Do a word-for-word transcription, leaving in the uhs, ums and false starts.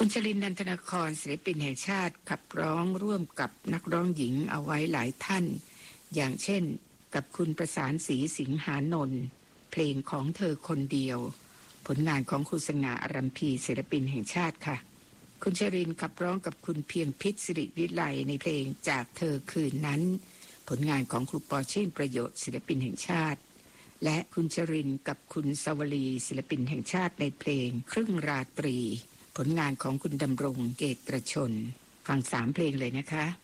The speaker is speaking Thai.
คุณชลิน นันทนครศิลปินแห่งชาติขับร้องร่วมกับนักร้องหญิงเอาไว้หลายท่านอย่างเช่นกับคุณประสานศรีสิงหานนท์เพลงของเธอคนเดียวผลงานของคุณสง่าอรัมพีศิลปินแห่งชาติค่ะคุณชลินขับร้องกับคุณเพียงพิษสิริวิไลในเพลงจากเธอคืนนั้นผลงานของครูปอชื่นประโยชน์ศิลปินแห่งชาติและคุณชรินกับคุณสวลีศิลปินแห่งชาติในเพลงครึ่งราตรีผลงานของคุณดำรงเกตตรชนฟังสามเพลงเลยนะคะ